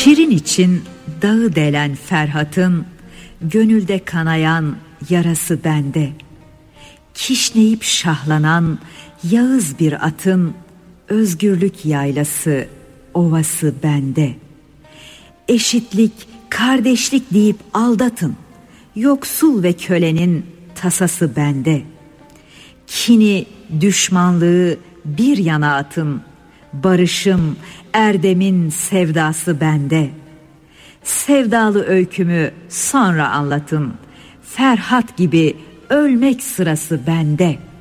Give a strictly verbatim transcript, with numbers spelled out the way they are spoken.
Şirin için dağı delen Ferhat'ın gönülde kanayan yarası bende. Kişneyip şahlanan yağız bir atın özgürlük yaylası, ovası bende. Eşitlik, kardeşlik deyip aldatın, yoksul ve kölenin tasası bende. Kini, düşmanlığı bir yana atın, barışım, erdemin sevdası bende. Sevdalı öykümü sonra anlatın, Ferhat gibi ölmek sırası bende.